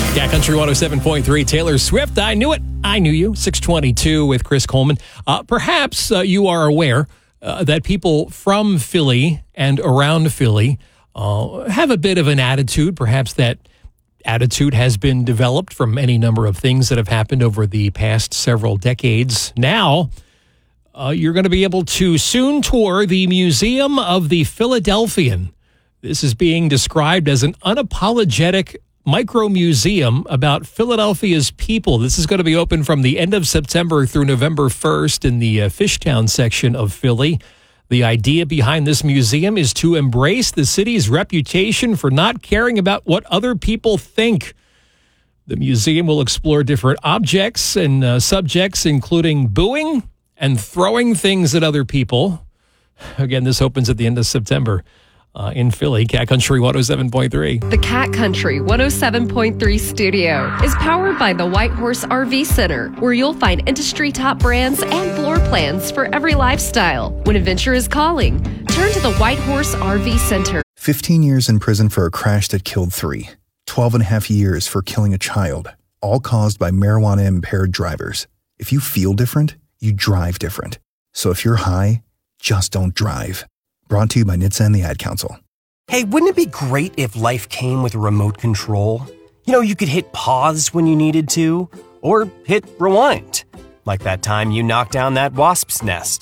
Yeah, Country 107.3, Taylor Swift. I knew it. I knew you. 622 with Chris Coleman. Perhaps you are aware that people from Philly and around Philly have a bit of an attitude. Perhaps that attitude has been developed from any number of things that have happened over the past several decades. Now, you're going to be able to soon tour the Museum of the Philadelphian. This is being described as an unapologetic micro-museum about Philadelphia's people. This is going to be open from the end of September through November 1st in the Fishtown section of Philly. The idea behind this museum is to embrace the city's reputation for not caring about what other people think. The museum will explore different objects and subjects, including booing and throwing things at other people. Again, this opens at the end of September. In Philly, Cat Country 107.3. The Cat Country 107.3 studio is powered by the White Horse RV Center, where you'll find industry top brands and floor plans for every lifestyle. When adventure is calling, turn to the White Horse RV Center. 15 years in prison for a crash that killed 3. 12 and a half years for killing a child, all caused by marijuana-impaired drivers. If you feel different, you drive different. So if you're high, just don't drive. Brought to you by NHTSA and the Ad Council. Hey, wouldn't it be great if life came with a remote control? You know, you could hit pause when you needed to, or hit rewind. Like that time you knocked down that wasp's nest.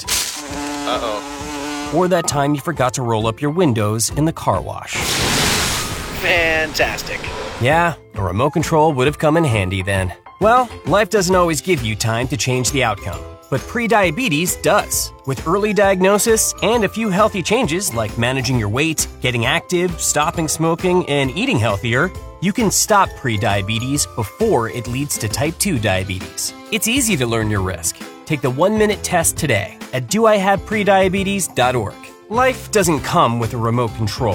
Uh-oh. Or that time you forgot to roll up your windows in the car wash. Fantastic. Yeah, a remote control would have come in handy then. Well, life doesn't always give you time to change the outcome. But prediabetes does. With early diagnosis and a few healthy changes like managing your weight, getting active, stopping smoking, and eating healthier, you can stop prediabetes before it leads to type 2 diabetes. It's easy to learn your risk. Take the 1-minute test today at doihaveprediabetes.org. Life doesn't come with a remote control.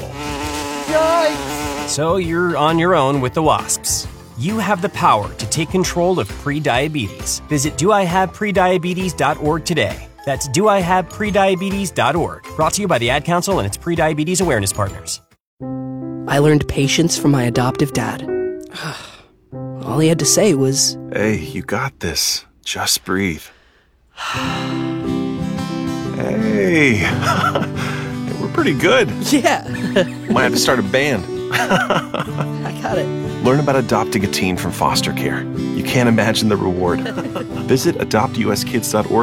Yikes! So you're on your own with the wasps. You have the power to take control of prediabetes. Visit doihaveprediabetes.org today. That's doihaveprediabetes.org. Brought to you by the Ad Council and its pre-diabetes awareness partners. I learned patience from my adoptive dad. All he had to say was, "Hey, you got this. Just breathe." Hey, we're pretty good. yeah, Might have to start a band. I got it. Learn about adopting a teen from foster care. You can't imagine the reward. Visit adoptuskids.org